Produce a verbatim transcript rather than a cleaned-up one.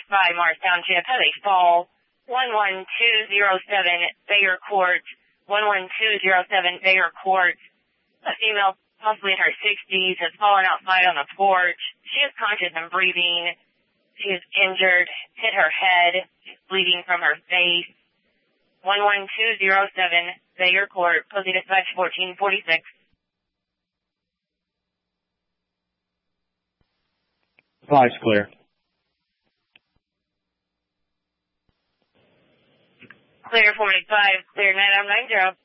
by Mars Township, L A Fall, one one two zero seven Bayer Court, one one two zero seven Bayer Court. A female, possibly in her sixties, has fallen outside on the porch. She is conscious and breathing. She is injured, hit her head, bleeding from her face. one one two zero seven Bayer Court, posting dispatch fourteen forty-six. Five's clear. Clear forty-five, clear nine nine zero.